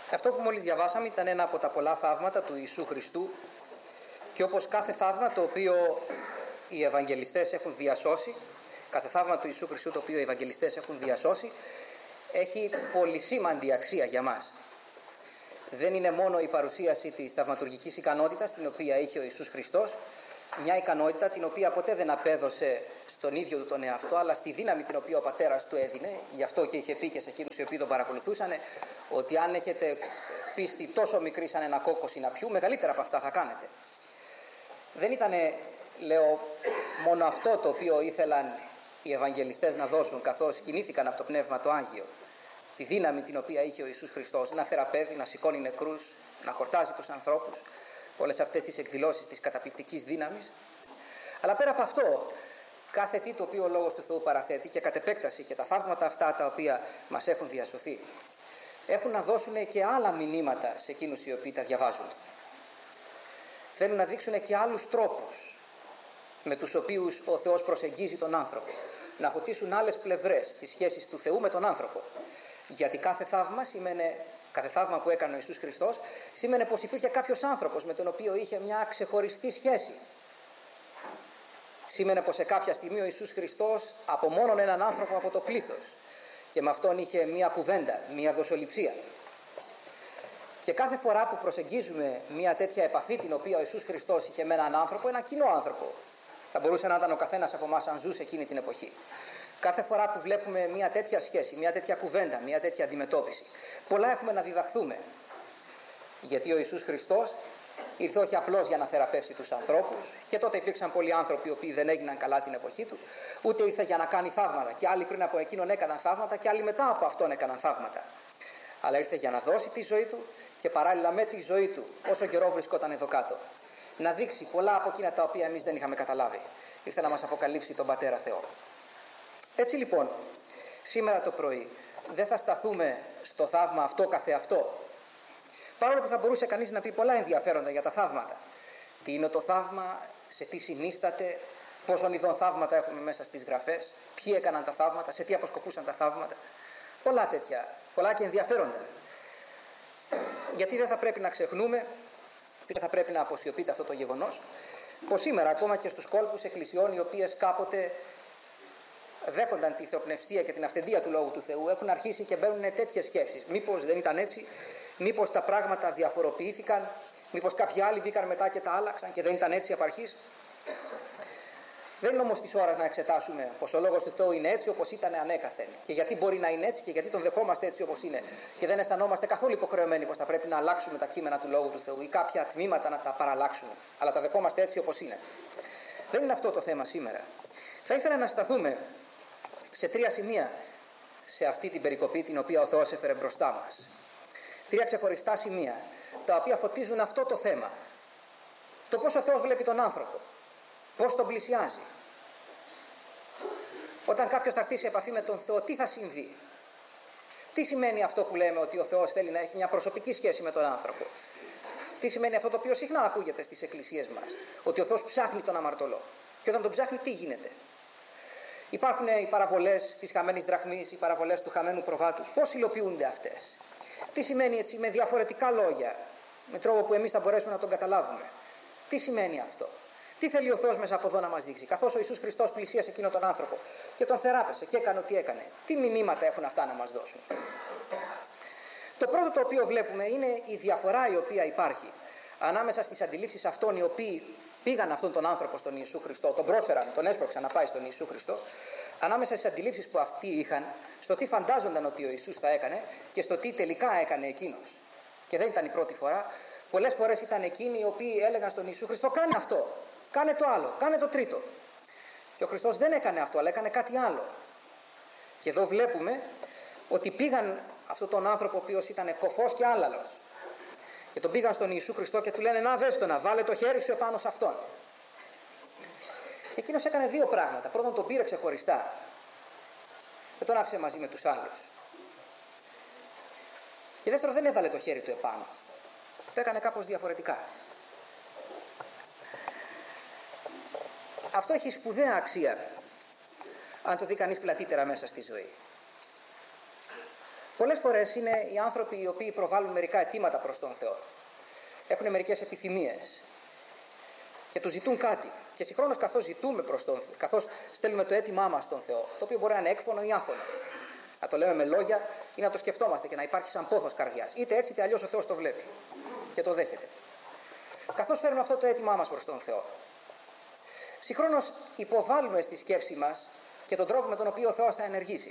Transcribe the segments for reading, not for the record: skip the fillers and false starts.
Αυτό που μόλις διαβάσαμε ήταν ένα από τα πολλά θαύματα του Ιησού Χριστού και όπως κάθε θαύμα το οποίο οι Ευαγγελιστές έχουν διασώσει, κάθε θαύμα του Ιησού Χριστού το οποίο οι Ευαγγελιστές έχουν διασώσει, έχει πολυσήμαντη αξία για μας. Δεν είναι μόνο η παρουσίαση της θαυματουργικής ικανότητας την οποία είχε ο Ιησούς Χριστός, μια ικανότητα την οποία ποτέ δεν απέδωσε στον ίδιο του τον εαυτό, αλλά στη δύναμη την οποία ο πατέρας του έδινε. Γι' αυτό και είχε πει και σε εκείνους οι οποίοι τον παρακολουθούσαν, ότι αν έχετε πίστη τόσο μικρή σαν ένα κόκκο συναπιού, μεγαλύτερα από αυτά θα κάνετε. Δεν ήταν, λέω, μόνο αυτό το οποίο ήθελαν οι Ευαγγελιστές να δώσουν, καθώς κινήθηκαν από το Πνεύμα το Άγιο. Τη δύναμη την οποία είχε ο Ιησούς Χριστός να θεραπεύει, να σηκώνει νεκρούς, να χορτάζει τους ανθρώπους, όλες αυτές τις εκδηλώσεις της καταπληκτικής δύναμης. Αλλά πέρα από αυτό, κάθε τι το οποίο ο Λόγος του Θεού παραθέτει και κατ' επέκταση και τα θαύματα αυτά τα οποία μας έχουν διασωθεί, έχουν να δώσουν και άλλα μηνύματα σε εκείνους οι οποίοι τα διαβάζουν. Θέλουν να δείξουν και άλλους τρόπους με τους οποίους ο Θεός προσεγγίζει τον άνθρωπο, να φωτίσουν άλλες πλευρές της σχέσης του Θεού με τον άνθρωπο. Γιατί κάθε θαύμα που έκανε ο Ιησούς Χριστός σήμαινε πως υπήρχε κάποιος άνθρωπος με τον οποίο είχε μια ξεχωριστή σχέση. Σήμαινε πως σε κάποια στιγμή ο Ιησούς Χριστός από μόνον έναν άνθρωπο από το πλήθος και με αυτόν είχε μια κουβέντα, μια δοσοληψία. Και κάθε φορά που προσεγγίζουμε μια τέτοια επαφή την οποία ο Ιησούς Χριστός είχε με έναν άνθρωπο, ένα κοινό άνθρωπο, θα μπορούσε να ήταν ο καθένας από εμάς αν ζούσε εκείνη την εποχή. Κάθε φορά που βλέπουμε μια τέτοια σχέση, μια τέτοια κουβέντα, μια τέτοια αντιμετώπιση, πολλά έχουμε να διδαχθούμε. Γιατί ο Ιησούς Χριστός ήρθε όχι απλώς για να θεραπεύσει τους ανθρώπους, και τότε υπήρξαν πολλοί άνθρωποι οι οποίοι δεν έγιναν καλά την εποχή του, ούτε ήρθε για να κάνει θαύματα. Και άλλοι πριν από εκείνον έκαναν θαύματα, και άλλοι μετά από αυτόν έκαναν θαύματα. Αλλά ήρθε για να δώσει τη ζωή του και παράλληλα με τη ζωή του, όσο καιρό βρισκόταν εδώ κάτω, να δείξει πολλά από εκείνα τα οποία εμείς δεν είχαμε καταλάβει. Ήρθε να μας αποκαλύψει τον Πατέρα Θεό. Έτσι λοιπόν, σήμερα το πρωί δεν θα σταθούμε στο θαύμα αυτό καθεαυτό, παρόλο που θα μπορούσε κανείς να πει πολλά ενδιαφέροντα για τα θαύματα. Τι είναι το θαύμα, σε τι συνίσταται, πόσων ειδών θαύματα έχουμε μέσα στις γραφές, ποιοι έκαναν τα θαύματα, σε τι αποσκοπούσαν τα θαύματα. Πολλά τέτοια, πολλά και ενδιαφέροντα. Γιατί δεν θα πρέπει να ξεχνούμε, δεν θα πρέπει να αποσιωπείται αυτό το γεγονός, πως σήμερα ακόμα και στους κόλπους εκκλησιών οι οποίες κάποτε δέχονταν τη θεοπνευστία και την αυθεντία του Λόγου του Θεού, έχουν αρχίσει και μπαίνουν τέτοιες σκέψεις. Μήπως δεν ήταν έτσι, μήπως τα πράγματα διαφοροποιήθηκαν, μήπως κάποιοι άλλοι μπήκαν μετά και τα άλλαξαν και δεν ήταν έτσι απ' αρχής. Δεν είναι όμως της ώρας να εξετάσουμε πως ο Λόγος του Θεού είναι έτσι όπως ήταν ανέκαθεν και γιατί μπορεί να είναι έτσι και γιατί τον δεχόμαστε έτσι όπως είναι και δεν αισθανόμαστε καθόλου υποχρεωμένοι πως θα πρέπει να αλλάξουμε τα κείμενα του Λόγου του Θεού ή κάποια τμήματα να τα παραλλάξουμε, αλλά τα δεχόμαστε έτσι όπως είναι. Δεν είναι αυτό το θέμα σήμερα. Θα ήθελα να σταθούμε σε 3 σημεία σε αυτή την περικοπή την οποία ο Θεός έφερε μπροστά μας. 3 ξεχωριστά σημεία τα οποία φωτίζουν αυτό το θέμα. Το πώς ο Θεός βλέπει τον άνθρωπο, πώς τον πλησιάζει. Όταν κάποιος θα έρθει σε επαφή με τον Θεό, τι θα συμβεί? Τι σημαίνει αυτό που λέμε ότι ο Θεός θέλει να έχει μια προσωπική σχέση με τον άνθρωπο? Τι σημαίνει αυτό το οποίο συχνά ακούγεται στις εκκλησίες μας? Ότι ο Θεός ψάχνει τον αμαρτωλό. Και όταν τον ψάχνει, τι γίνεται? Υπάρχουν οι παραβολές της χαμένης δραχμής, οι παραβολές του χαμένου προβάτου. Πώς υλοποιούνται αυτές? Τι σημαίνει έτσι με διαφορετικά λόγια, με τρόπο που εμείς θα μπορέσουμε να τον καταλάβουμε? Τι σημαίνει αυτό? Τι θέλει ο Θεός μέσα από εδώ να μας δείξει? Καθώς ο Ιησούς Χριστός πλησίασε εκείνον τον άνθρωπο και τον θεράπευσε και έκανε ό,τι έκανε, τι μηνύματα έχουν αυτά να μας δώσουν? Το πρώτο το οποίο βλέπουμε είναι η διαφορά η οποία υπάρχει ανάμεσα στις αντιλήψεις αυτών οι οποίοι πήγαν αυτόν τον άνθρωπο στον Ιησού Χριστό, τον πρόσφεραν, τον έσπρωξαν να πάει στον Ιησού Χριστό, ανάμεσα στις αντιλήψεις που αυτοί είχαν, στο τι φαντάζονταν ότι ο Ιησούς θα έκανε και στο τι τελικά έκανε εκείνος. Και δεν ήταν η πρώτη φορά. Πολλές φορές ήταν εκείνοι οι οποίοι έλεγαν στον Ιησού Χριστό: κάνε αυτό, κάνε το άλλο, κάνε το τρίτο. Και ο Χριστός δεν έκανε αυτό, αλλά έκανε κάτι άλλο. Και εδώ βλέπουμε ότι πήγαν αυτόν τον άνθρωπο ο οποίος ήταν κωφός και άλαλος και τον πήγαν στον Ιησού Χριστό και του λένε: να δες το, να βάλε το χέρι σου επάνω σε αυτόν. Και εκείνος έκανε 2 πράγματα. Πρώτον, τον πήρε ξεχωριστά, δεν τον άφησε μαζί με τους άλλους. Και δεύτερον, δεν έβαλε το χέρι του επάνω, το έκανε κάπως διαφορετικά. Αυτό έχει σπουδαία αξία αν το δει κανείς πλατύτερα μέσα στη ζωή. Πολλές φορές είναι οι άνθρωποι οι οποίοι προβάλλουν μερικά αιτήματα προς τον Θεό. Έχουν μερικές επιθυμίες και του ζητούν κάτι. Και συγχρόνως καθώς στέλνουμε το αίτημά μας στον Θεό, το οποίο μπορεί να είναι έκφωνο ή άφωνο. Να το λέμε με λόγια ή να το σκεφτόμαστε και να υπάρχει σαν πόθος καρδιάς. Είτε έτσι είτε αλλιώς ο Θεός το βλέπει και το δέχεται. Καθώς φέρνουμε αυτό το αίτημά μας προς τον Θεό, συγχρόνως υποβάλλουμε στη σκέψη μας και τον τρόπο με τον οποίο ο Θεός θα ενεργήσει.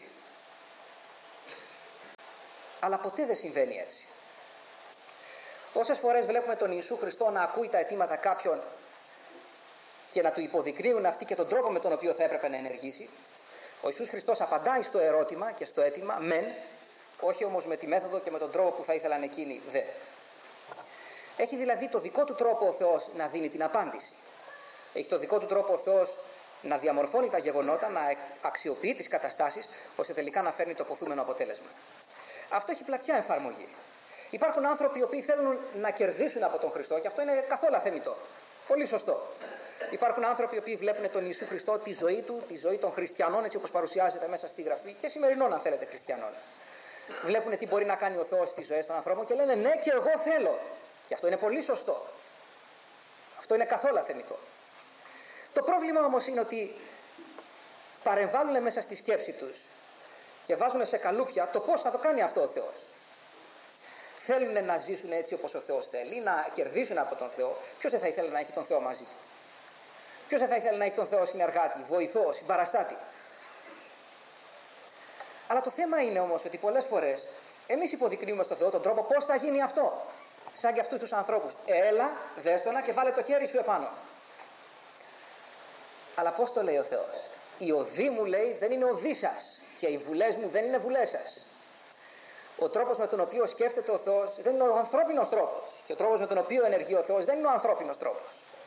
Αλλά ποτέ δεν συμβαίνει έτσι. Όσες φορές βλέπουμε τον Ιησού Χριστό να ακούει τα αιτήματα κάποιων και να του υποδεικνύουν αυτοί και τον τρόπο με τον οποίο θα έπρεπε να ενεργήσει, ο Ιησούς Χριστός απαντάει στο ερώτημα και στο αίτημα μεν, όχι όμως με τη μέθοδο και με τον τρόπο που θα ήθελαν εκείνοι δε. Έχει δηλαδή το δικό του τρόπο ο Θεός να δίνει την απάντηση. Έχει το δικό του τρόπο ο Θεός να διαμορφώνει τα γεγονότα, να αξιοποιεί τις καταστάσεις, ώστε τελικά να φέρνει το ποθούμενο αποτέλεσμα. Αυτό έχει πλατιά εφαρμογή. Υπάρχουν άνθρωποι οι οποίοι θέλουν να κερδίσουν από τον Χριστό και αυτό είναι καθόλου αθεμιτό. Πολύ σωστό. Υπάρχουν άνθρωποι οι οποίοι βλέπουν τον Ιησού Χριστό, τη ζωή του, τη ζωή των χριστιανών, έτσι όπως παρουσιάζεται μέσα στη Γραφή και σημερινών, αν θέλετε, χριστιανών. Βλέπουν τι μπορεί να κάνει ο Θεός στις ζωές των ανθρώπων και λένε ναι, και εγώ θέλω. Και αυτό είναι πολύ σωστό. Αυτό είναι καθόλου αθεμιτό. Το πρόβλημα όμως είναι ότι παρεμβάλλουν μέσα στη σκέψη τους και βάζουν σε καλούπια το πώς θα το κάνει αυτό ο Θεός. Θέλουν να ζήσουν έτσι όπως ο Θεός θέλει, να κερδίσουν από τον Θεό. Ποιος δεν θα ήθελε να έχει τον Θεό μαζί του? Ποιος δεν θα ήθελε να έχει τον Θεό συνεργάτη, βοηθό, συμπαραστάτη? Αλλά το θέμα είναι όμως ότι πολλές φορές εμείς υποδεικνύουμε στον Θεό τον τρόπο πώς θα γίνει αυτό. Σαν και αυτούς τους ανθρώπους. Έλα, δέστονα και βάλε το χέρι σου επάνω. Αλλά πώς το λέει ο Θεός? Οι οδοί μου, λέει, δεν είναι οδοί σας και οι βουλές μου δεν είναι βουλές σας. Ο τρόπος με τον οποίο σκέφτεται ο Θεός δεν είναι ο ανθρώπινος τρόπος. Και ο τρόπος με τον οποίο ενεργεί ο Θεός δεν είναι ο ανθρώπινος τρόπος.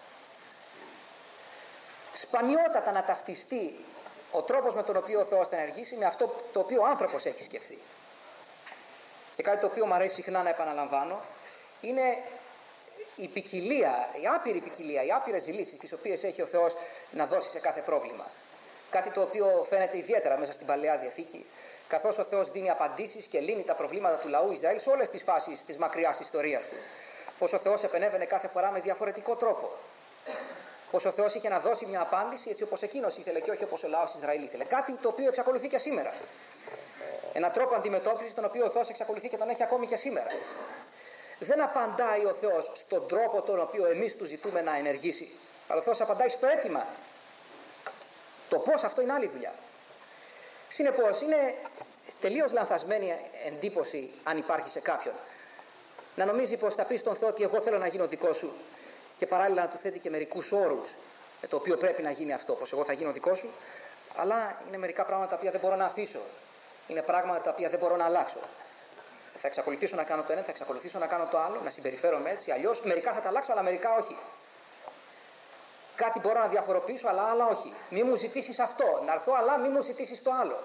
Σπανιότατα να ταυτιστεί ο τρόπος με τον οποίο ο Θεός θα ενεργήσει με αυτό το οποίο ο άνθρωπος έχει σκεφτεί. Και κάτι το οποίο μου αρέσει συχνά να επαναλαμβάνω είναι η ποικιλία, η άπειρη ποικιλία, οι άπειρες λύσεις τις οποίες έχει ο Θεός να δώσει σε κάθε πρόβλημα. Κάτι το οποίο φαίνεται ιδιαίτερα μέσα στην Παλαιά Διαθήκη, καθώς ο Θεός δίνει απαντήσεις και λύνει τα προβλήματα του λαού Ισραήλ σε όλες τις φάσεις της μακριάς ιστορίας του. Πως ο Θεός επενέβαινε κάθε φορά με διαφορετικό τρόπο. Πως ο Θεός είχε να δώσει μια απάντηση έτσι όπως εκείνος ήθελε και όχι όπως ο λαός Ισραήλ ήθελε. Κάτι το οποίο εξακολουθεί και σήμερα. Έναν τρόπο αντιμετώπισης τον οποίο ο Θεός εξακολουθεί και τον έχει ακόμη και σήμερα. Δεν απαντάει ο Θεός στον τρόπο τον οποίο εμείς του ζητούμε να ενεργήσει. Αλλά ο Θεός απαντάει στο αίτημα. Το πώς, αυτό είναι άλλη δουλειά. Συνεπώς, είναι τελείως λανθασμένη εντύπωση, αν υπάρχει σε κάποιον, να νομίζει πως θα πει στον Θεό ότι εγώ θέλω να γίνω δικό σου και παράλληλα να του θέτει και μερικούς όρους με το οποίο πρέπει να γίνει αυτό. Πως εγώ θα γίνω δικό σου, αλλά είναι μερικά πράγματα τα οποία δεν μπορώ να αφήσω. Είναι πράγματα τα οποία δεν μπορώ να αλλάξω. Θα εξακολουθήσω να κάνω το ένα, θα εξακολουθήσω να κάνω το άλλο, να συμπεριφέρομαι έτσι, αλλιώς μερικά θα τα αλλάξω, αλλά μερικά όχι. Κάτι μπορώ να διαφοροποιήσω, αλλά άλλα όχι. Μη μου ζητήσεις αυτό, να έρθω, αλλά μη μου ζητήσεις το άλλο.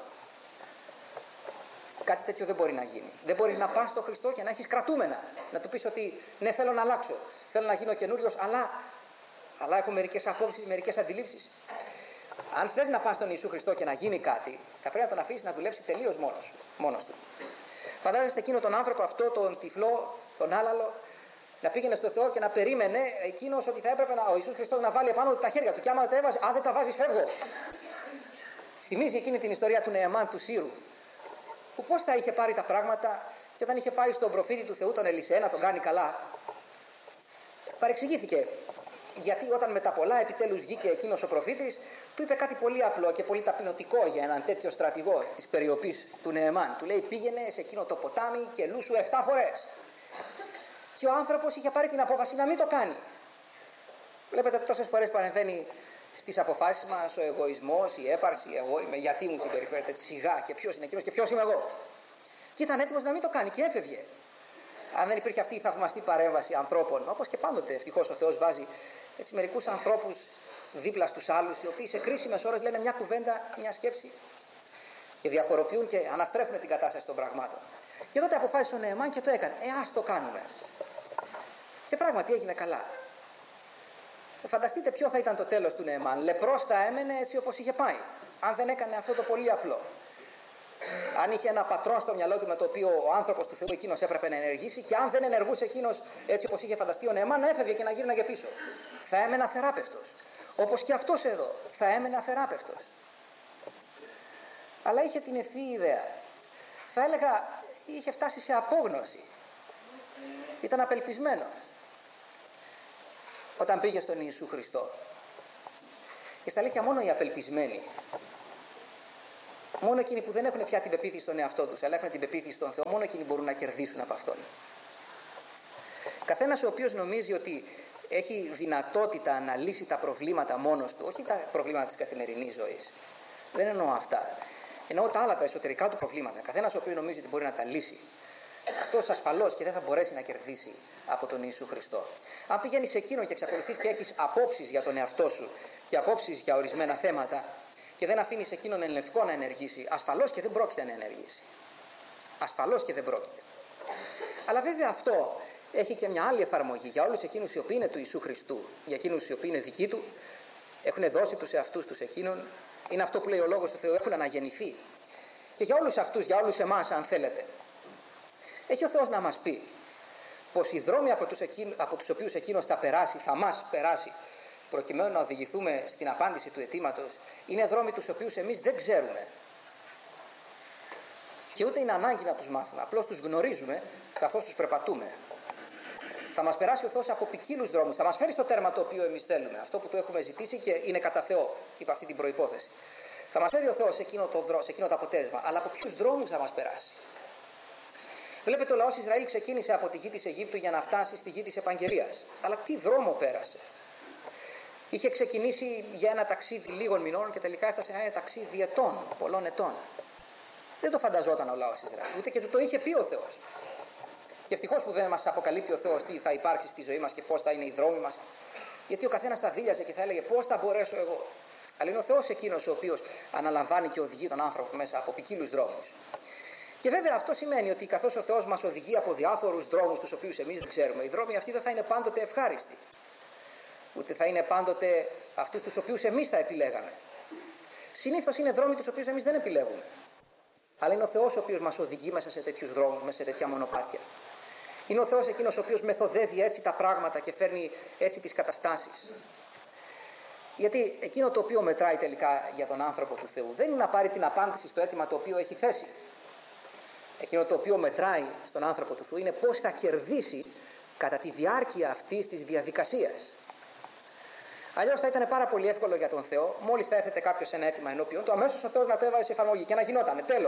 Κάτι τέτοιο δεν μπορεί να γίνει. Δεν μπορείς να πας στον Χριστό και να έχεις κρατούμενα. Να του πεις ότι ναι, θέλω να αλλάξω, θέλω να γίνω καινούριος, αλλά έχω μερικές απόψεις, μερικές αντιλήψεις. Αν θες να πας στον Ιησού Χριστό και να γίνει κάτι, θα πρέπει να τον αφήσεις να δουλέψει τελείως μόνος του. Φαντάζεστε εκείνο τον άνθρωπο αυτό, τον τυφλό, τον άλαλο, να πήγαινε στο Θεό και να περίμενε εκείνος ότι θα έπρεπε ο Ιησούς Χριστός να βάλει επάνω του τα χέρια του. Και άμα τα έβαζε, αν δεν τα βάζεις, φεύγω. Θυμίζει εκείνη την ιστορία του Νεεμάν του Σύρου, που πώς θα είχε πάρει τα πράγματα και όταν είχε πάει στον προφήτη του Θεού, τον Ελισέ, να τον κάνει καλά. Παρεξηγήθηκε. Γιατί όταν με τα πολλά επιτέλους βγήκε εκείνος ο προφήτης, του είπε κάτι πολύ απλό και πολύ ταπεινωτικό για έναν τέτοιο στρατηγό της περιοπής του Νεεμάν. Του λέει: πήγαινε σε εκείνο το ποτάμι και λούσου 7 φορές. Και ο άνθρωπος είχε πάρει την απόφαση να μην το κάνει. Βλέπετε τόσες φορές παρεμβαίνει στις αποφάσεις μας ο εγωισμός, η έπαρση, εγώ είμαι, γιατί μου συμπεριφέρεται έτσι σιγά και ποιος είναι εκείνος και ποιος είμαι εγώ. Και ήταν έτοιμος να μην το κάνει και έφευγε. Αν δεν υπήρχε αυτή η θαυμαστή παρέμβαση ανθρώπων, όπως και πάντοτε ευτυχώς ο Θεός βάζει έτσι μερικούς ανθρώπους δίπλα στους άλλους, οι οποίοι σε κρίσιμες ώρες λένε μια κουβέντα, μια σκέψη και διαφοροποιούν και αναστρέφουν την κατάσταση των πραγμάτων. Και τότε αποφάσισε ο Νεεμάν και το έκανε. Ας το κάνουμε. Και πράγματι έγινε καλά. Φανταστείτε ποιο θα ήταν το τέλος του Νεεμάν. Λεπρός θα έμενε έτσι όπως είχε πάει. Αν δεν έκανε αυτό το πολύ απλό. Αν είχε ένα πατρόν στο μυαλό του με το οποίο ο άνθρωπος του Θεού εκείνος έπρεπε να ενεργήσει, και αν δεν ενεργούσε εκείνος έτσι όπως είχε φανταστεί ο Νεεμάν, να έφευγε και να γύρναγε πίσω. Θα έμενε αθεράπευτος. Όπως και αυτός εδώ θα έμενε αθεράπευτος. Αλλά είχε την ευφυή ιδέα. Θα έλεγα, είχε φτάσει σε απόγνωση. Ήταν απελπισμένος όταν πήγε στον Ιησού Χριστό. Και στα αλήθεια μόνο οι απελπισμένοι, μόνο εκείνοι που δεν έχουν πια την πεποίθηση στον εαυτό τους, αλλά έχουν την πεποίθηση στον Θεό, μόνο εκείνοι μπορούν να κερδίσουν από αυτόν. Καθένας ο οποίος νομίζει ότι έχει δυνατότητα να λύσει τα προβλήματα μόνος του, όχι τα προβλήματα της καθημερινής ζωής, δεν εννοώ αυτά, εννοώ τα άλλα, τα εσωτερικά του προβλήματα. Καθένας ο οποίος νομίζει ότι μπορεί να τα λύσει, αυτός ασφαλώς και δεν θα μπορέσει να κερδίσει από τον Ιησού Χριστό. Αν πηγαίνεις σε εκείνον και εξακολουθείς και έχεις απόψεις για τον εαυτό σου και απόψεις για ορισμένα θέματα και δεν αφήνεις εκείνον εν λευκό να ενεργήσει, ασφαλώς και δεν πρόκειται να ενεργήσει. Ασφαλώς και δεν πρόκειται. Αλλά βέβαια αυτό έχει και μια άλλη εφαρμογή για όλους εκείνους οι οποίοι είναι του Ιησού Χριστού, για εκείνους οι οποίοι είναι δικοί του, έχουν δώσει τους εαυτούς τους εκείνον, είναι αυτό που λέει ο Λόγος του Θεού, έχουν αναγεννηθεί. Και για όλους αυτούς, για όλους εμάς, αν θέλετε, έχει ο Θεός να μας πει πως οι δρόμοι από τους οποίους εκείνος θα περάσει, θα μας περάσει, προκειμένου να οδηγηθούμε στην απάντηση του αιτήματος, είναι δρόμοι τους οποίους εμείς δεν ξέρουμε. Και ούτε είναι ανάγκη να τους μάθουμε, απλώς τους γνωρίζουμε καθώς τους περπατούμε. Θα μας περάσει ο Θεός από ποικίλους δρόμους, θα μας φέρει στο τέρμα το οποίο εμείς θέλουμε, αυτό που το έχουμε ζητήσει και είναι κατά Θεό, υπ' αυτή την προϋπόθεση. Θα μας φέρει ο Θεός σε εκείνο το αποτέλεσμα, αλλά από ποιους δρόμους θα μας περάσει. Βλέπετε, ο λαός Ισραήλ ξεκίνησε από τη γη της Αιγύπτου για να φτάσει στη γη της επαγγελίας. Αλλά τι δρόμο πέρασε. Είχε ξεκινήσει για ένα ταξίδι λίγων μηνών και τελικά έφτασε ένα ταξίδι ετών, πολλών ετών. Δεν το φανταζόταν ο λαός Ισραήλ, ούτε και του το είχε πει ο Θεός. Και ευτυχώς που δεν μας αποκαλύπτει ο Θεός τι θα υπάρξει στη ζωή μας και πώς θα είναι οι δρόμοι μας. Γιατί ο καθένας θα δίλιαζε και θα έλεγε πώς θα μπορέσω εγώ. Αλλά είναι ο Θεός εκείνος ο οποίος αναλαμβάνει και οδηγεί τον άνθρωπο μέσα από ποικίλους δρόμους. Και βέβαια αυτό σημαίνει ότι καθώς ο Θεός μας οδηγεί από διάφορους δρόμους τους οποίους εμείς δεν ξέρουμε, οι δρόμοι αυτοί δεν θα είναι πάντοτε ευχάριστοι. Ούτε θα είναι πάντοτε αυτούς τους οποίους εμείς θα επιλέγαμε. Συνήθως είναι δρόμοι τους οποίους εμείς δεν επιλέγουμε. Αλλά είναι ο Θεός ο οποίος μας οδηγεί μέσα σε τέτοιους δρόμους, μέσα σε τέτοια μονοπάτια. Είναι ο Θεός εκείνος ο οποίος μεθοδεύει έτσι τα πράγματα και φέρνει έτσι τις καταστάσεις. Γιατί εκείνο το οποίο μετράει τελικά για τον άνθρωπο του Θεού δεν είναι να πάρει την απάντηση στο αίτημα το οποίο έχει θέσει. Εκείνο το οποίο μετράει στον άνθρωπο του Θεού είναι πώς θα κερδίσει κατά τη διάρκεια αυτής της διαδικασίας. Αλλιώς θα ήταν πάρα πολύ εύκολο για τον Θεό, μόλις θα έθετε κάποιος ένα αίτημα ενώπιον του, αμέσως ο Θεός να το έβαλε σε εφαρμογή και να γινότανε, τέλος.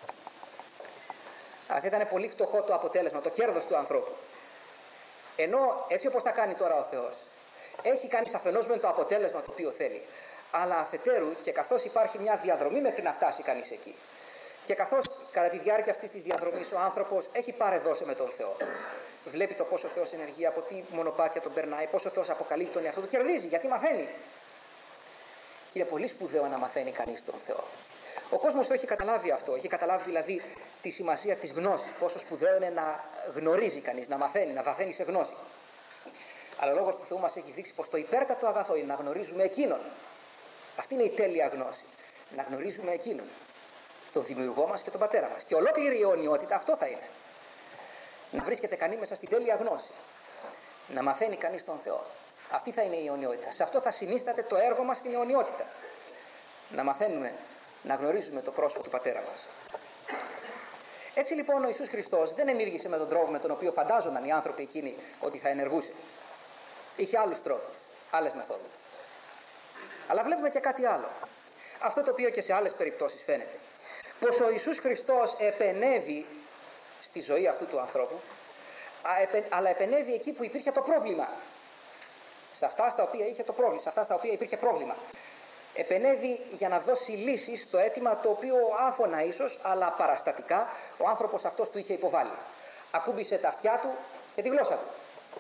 Αλλά θα ήταν πολύ φτωχό το αποτέλεσμα, το κέρδος του ανθρώπου. Ενώ έτσι όπως τα κάνει τώρα ο Θεός, έχει κάνει αφενός με το αποτέλεσμα το οποίο θέλει, αλλά αφετέρου και καθώς υπάρχει μια διαδρομή μέχρι να φτάσει κανείς εκεί. Και καθώς κατά τη διάρκεια αυτής της διαδρομής ο άνθρωπος έχει παρεδώσει με τον Θεό, βλέπει το πόσο ο Θεός ενεργεί, από τι μονοπάτια τον περνάει, πόσο ο Θεός αποκαλύπτει τον εαυτό του, κερδίζει γιατί μαθαίνει. Και είναι πολύ σπουδαίο να μαθαίνει κανείς τον Θεό. Ο κόσμος το έχει καταλάβει αυτό, έχει καταλάβει δηλαδή τη σημασία της γνώσης, πόσο σπουδαίο είναι να γνωρίζει κανείς, να μαθαίνει, να βαθαίνει σε γνώση. Αλλά ο Λόγος του Θεού μας έχει δείξει πως το υπέρτατο αγαθό είναι να γνωρίζουμε εκείνον. Αυτή είναι η τέλεια γνώση. Να γνωρίζουμε εκείνον. Τον δημιουργό μας και τον πατέρα μας. Και ολόκληρη η αιωνιότητα αυτό θα είναι. Να βρίσκεται κανείς μέσα στην τέλεια γνώση. Να μαθαίνει κανείς τον Θεό. Αυτή θα είναι η αιωνιότητα. Σε αυτό θα συνίσταται το έργο μας στην αιωνιότητα. Να μαθαίνουμε, να γνωρίζουμε το πρόσωπο του πατέρα μας. Έτσι λοιπόν ο Ιησούς Χριστός δεν ενήργησε με τον τρόπο με τον οποίο φαντάζονταν οι άνθρωποι εκείνοι ότι θα ενεργούσε. Είχε άλλους τρόπους, άλλες μεθόδους. Αλλά βλέπουμε και κάτι άλλο. Αυτό το οποίο και σε άλλες περιπτώσεις φαίνεται. Πως ο Ιησούς Χριστός επενέβη στη ζωή αυτού του ανθρώπου, αλλά επενέβη εκεί που υπήρχε το πρόβλημα. Σε αυτά στα οποία είχε το πρόβλημα, σε αυτά στα οποία υπήρχε πρόβλημα. Επενέβη για να δώσει λύση στο αίτημα το οποίο άφωνα ίσως, αλλά παραστατικά ο άνθρωπος αυτός του είχε υποβάλει. Ακούμπησε τα αυτιά του και τη γλώσσα του.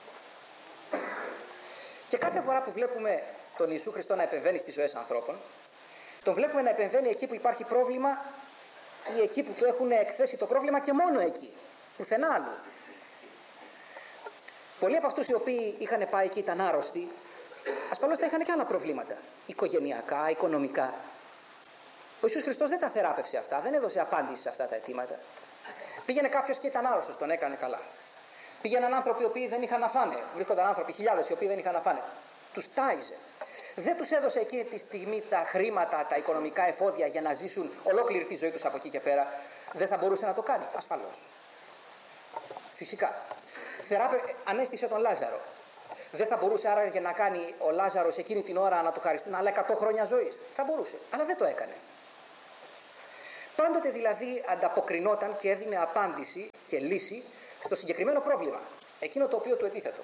Και κάθε φορά που βλέπουμε τον Ιησού Χριστό να επεμβαίνει στις ζωές ανθρώπων, τον βλέπουμε να επεμβαίνει εκεί που υπάρχει πρόβλημα ή εκεί που του έχουν εκθέσει το πρόβλημα και μόνο εκεί, πουθενά άλλου. Πολλοί από αυτούς οι οποίοι είχαν πάει και ήταν άρρωστοι, ασφαλώς θα είχαν και άλλα προβλήματα, οικογενειακά, οικονομικά. Ο Ιησούς Χριστός δεν τα θεράπευσε αυτά, δεν έδωσε απάντηση σε αυτά τα αιτήματα. Πήγαινε κάποιος και ήταν άρρωστος, τον έκανε καλά. Πήγαιναν άνθρωποι οι οποίοι δεν είχαν να φάνε. Βρίσκονταν άνθρωποι, χιλιάδες οι οποίοι δεν είχαν να φάνε. Τους τάιζε. Δεν τους έδωσε εκείνη τη στιγμή τα χρήματα, τα οικονομικά εφόδια για να ζήσουν ολόκληρη τη ζωή τους από εκεί και πέρα. Δεν θα μπορούσε να το κάνει, ασφαλώς. Φυσικά. Ανέστησε τον Λάζαρο. Δεν θα μπορούσε άραγε να κάνει ο Λάζαρος εκείνη την ώρα να του χαριστούν άλλα 100 χρόνια ζωής. Θα μπορούσε, αλλά δεν το έκανε. Πάντοτε δηλαδή ανταποκρινόταν και έδινε απάντηση και λύση στο συγκεκριμένο πρόβλημα, εκείνο το οποίο του ετίθετο.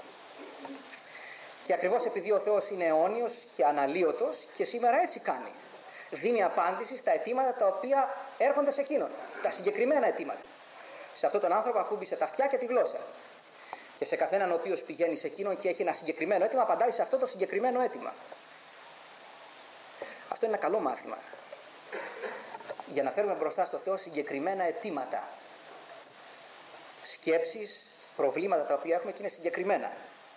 Και ακριβώς επειδή ο Θεός είναι αιώνιος και αναλύωτος, και σήμερα έτσι κάνει. Δίνει απάντηση στα αιτήματα τα οποία έρχονται σε εκείνον, τα συγκεκριμένα αιτήματα. Σε αυτόν τον άνθρωπο ακούμπησε τα αυτιά και τη γλώσσα. Και σε καθέναν ο οποίος πηγαίνει σε εκείνον και έχει ένα συγκεκριμένο αίτημα, απαντάει σε αυτό το συγκεκριμένο αίτημα. Αυτό είναι ένα καλό μάθημα. Για να φέρουμε μπροστά στο Θεό συγκεκριμένα αιτήματα. Σκέψεις, προβλήματα τα οποία έχουμε και είναι συγκεκριμένα.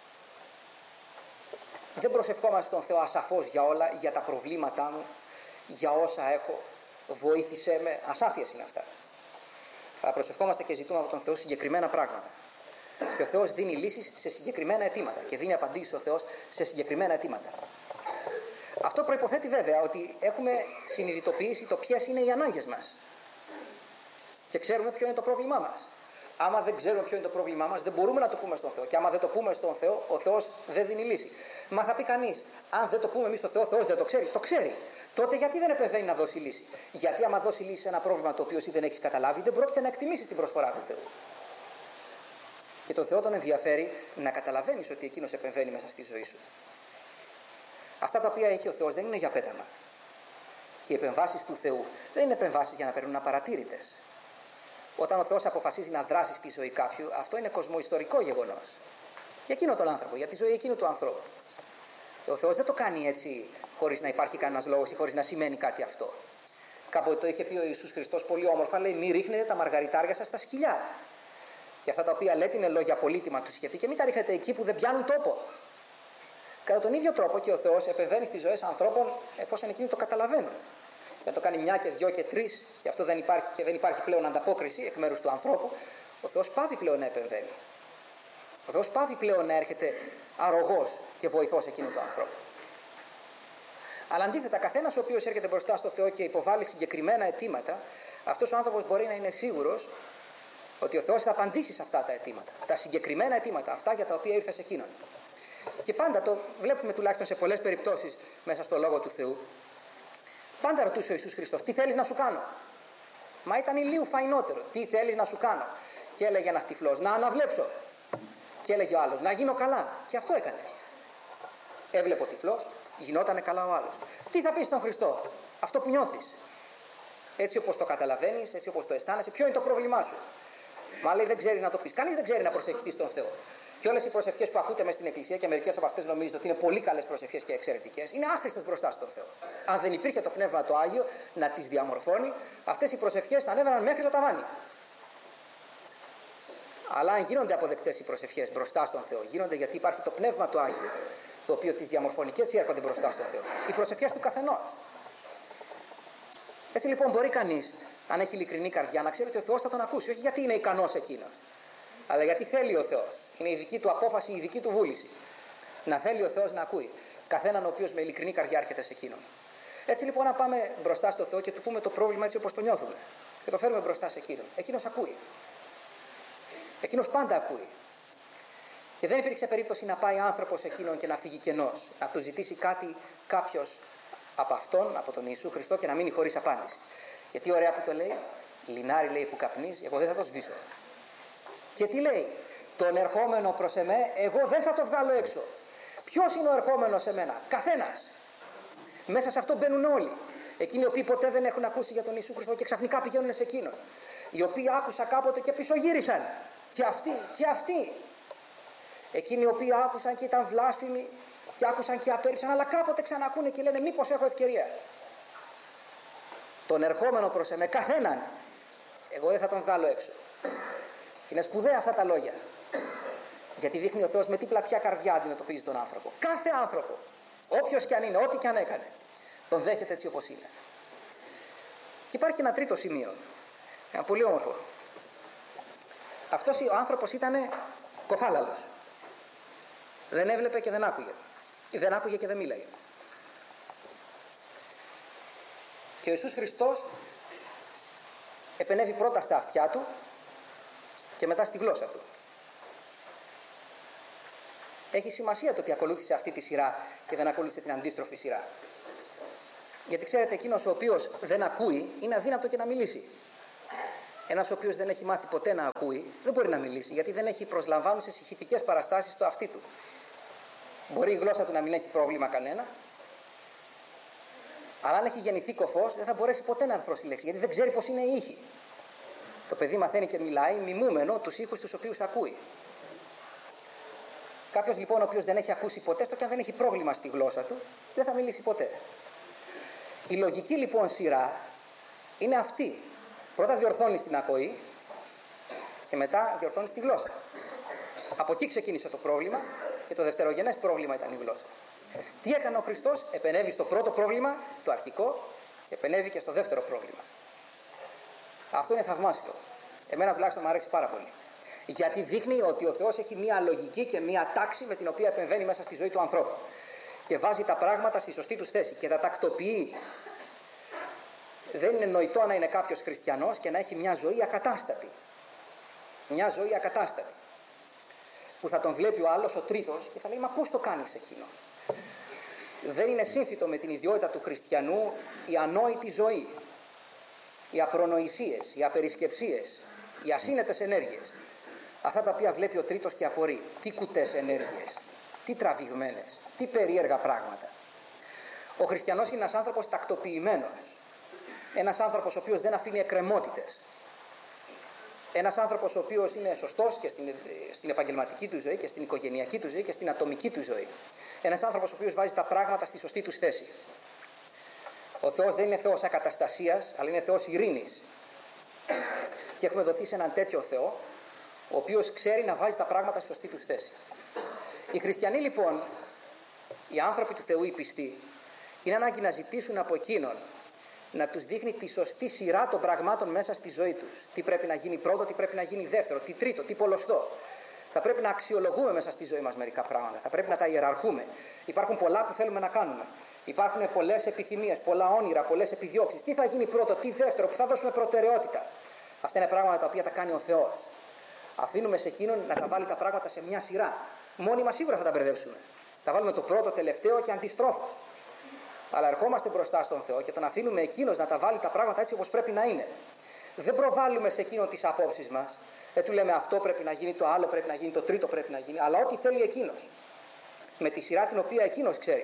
Δεν προσευχόμαστε τον Θεό ασαφώς για όλα, για τα προβλήματά μου, για όσα έχω, βοήθησέ με. Ασάφειες είναι αυτά. Αλλά προσευχόμαστε και ζητούμε από τον Θεό συγκεκριμένα πράγματα. Και ο Θεός δίνει λύσεις σε συγκεκριμένα αιτήματα και δίνει απαντήσεις ο Θεός σε συγκεκριμένα αιτήματα. Αυτό προϋποθέτει βέβαια ότι έχουμε συνειδητοποιήσει το ποιες είναι οι ανάγκες μας και ξέρουμε ποιο είναι το πρόβλημά μας. Άμα δεν ξέρουμε ποιο είναι το πρόβλημά μας, δεν μπορούμε να το πούμε στον Θεό. Και άμα δεν το πούμε στον Θεό, ο Θεός δεν δίνει λύση. Μα θα πει κανείς, αν δεν το πούμε εμείς στον Θεό, ο Θεός δεν το ξέρει. Το ξέρει. Τότε γιατί δεν επεμβαίνει να δώσει λύση? Γιατί άμα δώσει λύση σε ένα πρόβλημα το οποίο εσύ δεν έχεις καταλάβει, δεν πρόκειται να εκτιμήσεις την προσφορά του Θεού. Και τον Θεό τον ενδιαφέρει να καταλαβαίνεις ότι εκείνος επεμβαίνει μέσα στη ζωή σου. Αυτά τα οποία έχει ο Θεός δεν είναι για πέταμα. Και οι επεμβάσεις του Θεού δεν είναι επεμβάσεις για να περνούν απαρατήρητες. Όταν ο Θεός αποφασίζει να δράσει στη ζωή κάποιου, αυτό είναι κοσμοϊστορικό γεγονός. Για εκείνο τον άνθρωπο, για τη ζωή εκείνου του ανθρώπου. Ο Θεός δεν το κάνει έτσι χωρίς να υπάρχει κανένας λόγος ή χωρίς να σημαίνει κάτι αυτό. Κάποτε το είχε πει ο Ιησούς Χριστός πολύ όμορφα, λέει: μη ρίχνετε τα μαργαριτάρια σας στα σκυλιά. Και αυτά τα οποία λέτε είναι λόγια πολύτιμα, του είχε πει, και μην τα ρίχνετε εκεί που δεν πιάνουν τόπο. Κατά τον ίδιο τρόπο και ο Θεός επεμβαίνει στις ζωές ανθρώπων εφόσον εκείνοι το καταλαβαίνουν. Να το κάνει μια και δυο και τρεις, και αυτό δεν υπάρχει και δεν υπάρχει πλέον ανταπόκριση εκ μέρους του ανθρώπου, ο Θεός πάβει πλέον να επεμβαίνει. Ο Θεός πάβει πλέον να έρχεται αρρωγός και βοηθός εκείνου του ανθρώπου. Αλλά αντίθετα, καθένας ο οποίος έρχεται μπροστά στο Θεό και υποβάλλει συγκεκριμένα αιτήματα, αυτός ο άνθρωπος μπορεί να είναι σίγουρος ότι ο Θεός θα απαντήσει σε αυτά τα αιτήματα. Τα συγκεκριμένα αιτήματα, αυτά για τα οποία ήρθε σε εκείνον. Και πάντα το βλέπουμε τουλάχιστον σε πολλές περιπτώσεις μέσα στο Λόγο του Θεού. Πάντα ρωτούσε ο Ιησούς Χριστός: τι θέλεις να σου κάνω? Μα ήταν ηλίου φαϊνότερο. Τι θέλεις να σου κάνω? Και έλεγε ένας τυφλός: να αναβλέψω. Και έλεγε ο άλλος: να γίνω καλά. Και αυτό έκανε. Έβλεπε ο τυφλός, γινότανε καλά ο άλλος. Τι θα πεις στον Χριστό? Αυτό που νιώθεις. Έτσι όπως το καταλαβαίνεις, έτσι όπως το αισθάνεσαι, ποιο είναι το πρόβλημά σου? Μα λέει: δεν ξέρεις να το πεις. Κανείς δεν ξέρει να προσευχηθεί στον Θεό. Και όλες οι προσευχές που ακούτε μέσα στην Εκκλησία, και μερικές από αυτές νομίζετε ότι είναι πολύ καλές προσευχές και εξαιρετικές, είναι άχρηστες μπροστά στον Θεό. Αν δεν υπήρχε το Πνεύμα το Άγιο να τις διαμορφώνει, αυτές οι προσευχές θα ανέβαιναν μέχρι το ταβάνι. Αλλά αν γίνονται αποδεκτές οι προσευχές μπροστά στον Θεό, γίνονται γιατί υπάρχει το Πνεύμα το Άγιο, το οποίο τις διαμορφώνει και έτσι έρχονται μπροστά στον Θεό. Οι προσευχές του καθενός. Έτσι λοιπόν μπορεί κανείς, αν έχει ειλικρινή καρδιά, να ξέρει ότι ο Θεός θα τον ακούσει. Όχι γιατί είναι ικανός εκείνος, αλλά γιατί θέλει ο Θεός. Είναι η δική του απόφαση, η δική του βούληση. Να θέλει ο Θεός να ακούει καθέναν ο οποίος με ειλικρινή καρδιά έρχεται σε εκείνον. Έτσι λοιπόν, να πάμε μπροστά στο Θεό και του πούμε το πρόβλημα έτσι όπως το νιώθουμε, και το φέρουμε μπροστά σε εκείνον. Εκείνος ακούει. Εκείνος πάντα ακούει. Και δεν υπήρξε περίπτωση να πάει άνθρωπος εκείνον και να φύγει κενός, να του ζητήσει κάτι κάποιος από αυτόν, από τον Ιησού Χριστό, και να μείνει χωρίς απάντηση. Γιατί ωραία που το λέει: λινάρι, λέει, που καπνίζει, εγώ δεν θα το σβήσω. Και τι λέει? Τον ερχόμενο προς εμέ, εγώ δεν θα το βγάλω έξω. Ποιος είναι ο ερχόμενος σε μένα? Καθένας. Μέσα σε αυτό μπαίνουν όλοι. Εκείνοι οι οποίοι ποτέ δεν έχουν ακούσει για τον Ιησού Χριστό και ξαφνικά πηγαίνουν σε εκείνον. Οι οποίοι άκουσαν κάποτε και πισωγύρισαν. Και αυτοί, και αυτοί. Εκείνοι οι οποίοι άκουσαν και ήταν βλάσφημοι και άκουσαν και απέρριψαν, αλλά κάποτε ξανακούνε και λένε: μήπως έχω ευκαιρία. Τον ερχόμενο προς εμέ, καθέναν, εγώ δεν θα τον βγάλω έξω. Είναι σπουδαία αυτά τα λόγια. Γιατί δείχνει ο Θεός με τι πλατιά καρδιά αντιμετωπίζει τον άνθρωπο. Κάθε άνθρωπο, όποιος και αν είναι, ό,τι και αν έκανε, τον δέχεται έτσι όπως είναι. Και υπάρχει και ένα τρίτο σημείο. Ένα πολύ όμορφο. Αυτός ο άνθρωπος ήταν κοφάλαλος. Δεν έβλεπε και δεν άκουγε. Δεν άκουγε και δεν μίλαγε. Και ο Ιησούς Χριστός επενέβη πρώτα στα αυτιά του και μετά στη γλώσσα του. Έχει σημασία το ότι ακολούθησε αυτή τη σειρά και δεν ακολούθησε την αντίστροφη σειρά. Γιατί ξέρετε, εκείνος ο οποίος δεν ακούει είναι αδύνατο και να μιλήσει. Ένας ο οποίος δεν έχει μάθει ποτέ να ακούει δεν μπορεί να μιλήσει, γιατί δεν έχει προσλαμβάνουσες ηχητικές παραστάσεις στο αυτί του. Μπορεί η γλώσσα του να μην έχει πρόβλημα κανένα, αλλά αν έχει γεννηθεί κωφός δεν θα μπορέσει ποτέ να αρθρώσει λέξη, γιατί δεν ξέρει πώς είναι η ήχη. Το παιδί μαθαίνει και μιλάει μιμούμενο τους ήχους τους οποίους ακούει. Κάποιος λοιπόν ο οποίος δεν έχει ακούσει ποτέ, στο και αν δεν έχει πρόβλημα στη γλώσσα του, δεν θα μιλήσει ποτέ. Η λογική λοιπόν σειρά είναι αυτή. Πρώτα διορθώνεις την ακοή και μετά διορθώνεις τη γλώσσα. Από εκεί ξεκίνησε το πρόβλημα και το δευτερογενές πρόβλημα ήταν η γλώσσα. Τι έκανε ο Χριστός? Επενέβη στο πρώτο πρόβλημα, το αρχικό, και επενέβη και στο δεύτερο πρόβλημα. Αυτό είναι θαυμάσιο. Εμένα τουλάχιστον μου αρέσει πάρα πολύ. Γιατί δείχνει ότι ο Θεός έχει μία λογική και μία τάξη με την οποία επεμβαίνει μέσα στη ζωή του ανθρώπου. Και βάζει τα πράγματα στη σωστή τους θέση και τα τακτοποιεί. Δεν είναι νοητό να είναι κάποιος χριστιανός και να έχει μια ζωή ακατάστατη. Μια ζωή ακατάστατη. Που θα τον βλέπει ο άλλος, ο τρίτος, και θα λέει: μα πώς το κάνεις εκείνο? Δεν είναι σύμφυτο με την ιδιότητα του χριστιανού η ανόητη ζωή, οι απρονοησίες, οι απερισκεψίες, οι ασύνετες ενέργειες. Αυτά τα οποία βλέπει ο τρίτος και απορεί. Τι κουτές ενέργειες, τι τραβηγμένες, τι περίεργα πράγματα. Ο χριστιανός είναι ένας άνθρωπος τακτοποιημένος. Ένας άνθρωπος ο οποίος δεν αφήνει εκκρεμότητες. Ένας άνθρωπος ο οποίος είναι σωστός και στην επαγγελματική του ζωή και στην οικογενειακή του ζωή και στην ατομική του ζωή. Ένας άνθρωπος ο οποίος βάζει τα πράγματα στη σωστή τους θέση. Ο Θεός δεν είναι Θεός ακαταστασίας, αλλά είναι Θεός ειρήνης. Και έχουμε δοθεί σε έναν τέτοιο Θεό, ο οποίος ξέρει να βάζει τα πράγματα στη σωστή τους θέση. Οι χριστιανοί λοιπόν, οι άνθρωποι του Θεού, οι πιστοί, είναι ανάγκη να ζητήσουν από εκείνον να τους δείχνει τη σωστή σειρά των πραγμάτων μέσα στη ζωή τους. Τι πρέπει να γίνει πρώτο, τι πρέπει να γίνει δεύτερο, τι τρίτο, τι πολλωστό. Θα πρέπει να αξιολογούμε μέσα στη ζωή μας μερικά πράγματα. Θα πρέπει να τα ιεραρχούμε. Υπάρχουν πολλά που θέλουμε να κάνουμε. Υπάρχουν πολλές επιθυμίες, πολλά όνειρα, πολλές επιδιώξεις. Τι θα γίνει πρώτο, τι δεύτερο, που θα δώσουμε προτεραιότητα. Αυτά είναι πράγματα τα οποία τα κάνει ο Θεός. Αφήνουμε σε εκείνον να τα βάλει τα πράγματα σε μια σειρά. Μόνοι μας σίγουρα θα τα μπερδέψουμε. Θα βάλουμε το πρώτο, τελευταίο και αντιστρόφως. Αλλά ερχόμαστε μπροστά στον Θεό και τον αφήνουμε εκείνος να τα βάλει τα πράγματα έτσι όπως πρέπει να είναι. Δεν προβάλλουμε σε εκείνον τις απόψεις μας. Δεν του λέμε αυτό πρέπει να γίνει, το άλλο πρέπει να γίνει, το τρίτο πρέπει να γίνει. Αλλά ό,τι θέλει εκείνος. Με τη σειρά την οποία εκείνος ξέρει.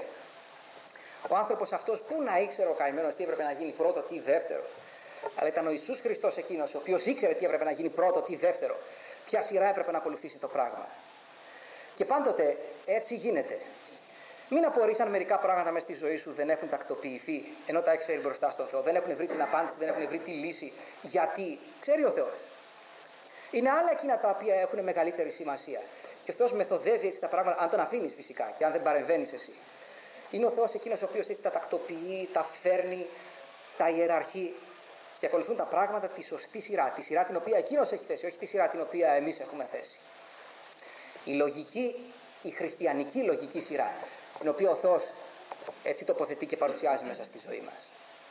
Ο άνθρωπος αυτός πού να ήξερε ο καημένος τι έπρεπε να γίνει πρώτο, τι δεύτερο. Αλλά ήταν ο Ιησούς Χριστός εκείνος, ο οποίος ήξερε τι έπρεπε να γίνει πρώτο, τι δεύτερο. Ποια σειρά έπρεπε να ακολουθήσει το πράγμα. Και πάντοτε έτσι γίνεται. Μην απορείς αν μερικά πράγματα μέσα στη ζωή σου δεν έχουν τακτοποιηθεί, ενώ τα έχεις φέρει μπροστά στον Θεό. Δεν έχουν βρει την απάντηση, δεν έχουν βρει τη λύση. Γιατί ξέρει ο Θεός. Είναι άλλα εκείνα τα οποία έχουν μεγαλύτερη σημασία. Και ο Θεός μεθοδεύει έτσι τα πράγματα, αν τον αφήνεις φυσικά και αν δεν παρεμβαίνεις εσύ. Είναι ο Θεός εκείνος ο οποίος έτσι τα τακτοποιεί, τα φέρνει, τα ιεραρχεί και ακολουθούν τα πράγματα τη σωστή σειρά. Τη σειρά την οποία εκείνος έχει θέσει, όχι τη σειρά την οποία εμείς έχουμε θέσει. Η λογική, η χριστιανική λογική σειρά, την οποία ο Θεός έτσι τοποθετεί και παρουσιάζει μέσα στη ζωή μας.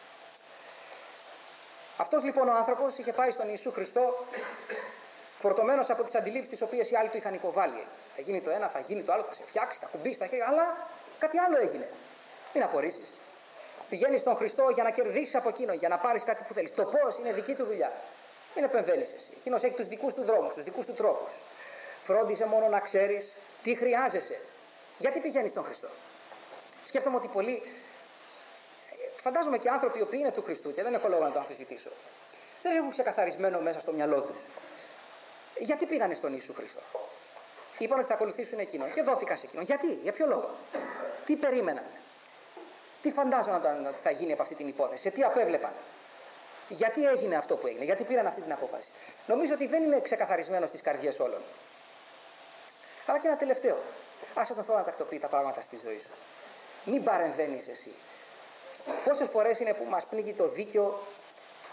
Αυτός λοιπόν ο άνθρωπος είχε πάει στον Ιησού Χριστό φορτωμένος από τις αντιλήψεις τις οποίες οι άλλοι του είχαν υποβάλει. Θα γίνει το ένα, θα γίνει το άλλο, θα σε φτιάξει, θα κουμπίσει τα χέρια, αλλά κάτι άλλο έγινε. Μην απορρίσεις. Πηγαίνεις στον Χριστό για να κερδίσεις από εκείνο, για να πάρεις κάτι που θέλεις. Το πώς είναι δική του δουλειά. Μην επεμβαίνεις εσύ. Εκείνος έχει τους δικούς του δρόμους, τους δικούς του τρόπους. Φρόντισε μόνο να ξέρεις τι χρειάζεσαι. Γιατί πηγαίνεις στον Χριστό? Σκέφτομαι ότι πολλοί, φαντάζομαι και άνθρωποι οι οποίοι είναι του Χριστού, και δεν έχω λόγο να το αμφισβητήσω, δεν έχουν ξεκαθαρισμένο μέσα στο μυαλό τους. Γιατί πήγανε στον Ιησού Χριστό? Είπαν ότι θα ακολουθήσουν εκείνον και δόθηκαν σε εκείνον. Γιατί, για ποιο λόγο? Τι περίμεναν? Τι φαντάζονταν ότι θα γίνει από αυτή την υπόθεση? Σε τι απέβλεπαν? Γιατί έγινε αυτό που έγινε? Γιατί πήραν αυτή την απόφαση? Νομίζω ότι δεν είναι ξεκαθαρισμένο στις καρδιές όλων. Αλλά και ένα τελευταίο. Άσε τον Θεό να τακτοποιεί τα πράγματα στη ζωή σου. Μην παρεμβαίνεις εσύ. Πόσες φορές είναι που μας πνίγει το δίκαιο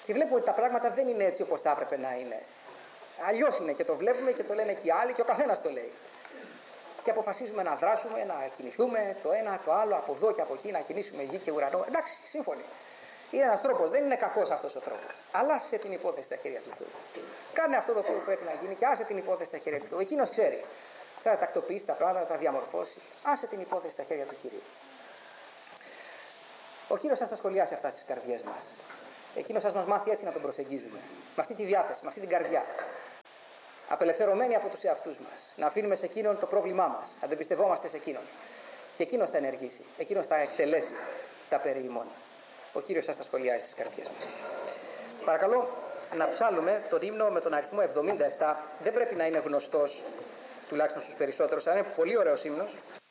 Και βλέπω ότι τα πράγματα δεν είναι έτσι όπως θα έπρεπε να είναι. Αλλιώς είναι και το βλέπουμε και το λένε και οι άλλοι και ο καθένας το λέει. Και αποφασίζουμε να δράσουμε, να κινηθούμε το ένα, το άλλο, από εδώ και από εκεί, να κινήσουμε γη και ουρανό. Εντάξει, σύμφωνοι. Είναι ένας τρόπος, δεν είναι κακός αυτός ο τρόπος. Αλλά άσε την υπόθεση στα χέρια του Θεού. Κάνε αυτό το οποίο πρέπει να γίνει και άσε την υπόθεση στα χέρια του Θεού. Εκείνος ξέρει. Θα τα τακτοποιήσει τα πράγματα, θα τα διαμορφώσει. Άσε την υπόθεση στα χέρια του Κυρίου. Ο Κύριος θα τα σχολιάσει αυτά στις καρδιές μας. Εκείνος θα μας μάθει έτσι να τον προσεγγίζουμε. Με αυτή τη διάθεση, με αυτή την καρδιά. Απελευθερωμένοι από τους εαυτούς μας. Να αφήνουμε σε εκείνον το πρόβλημά μας. Να το εμπιστευόμαστε σε εκείνον. Και εκείνος θα ενεργήσει. Εκείνος θα εκτελέσει τα περί ημών. Ο Κύριος θα τα σχολιάσει στις καρδιές μας. Παρακαλώ να ψάλουμε τον ύμνο με τον αριθμό 77. Δεν πρέπει να είναι γνωστός, τουλάχιστον στους περισσότερους, αλλά είναι πολύ ωραίος ύμνος.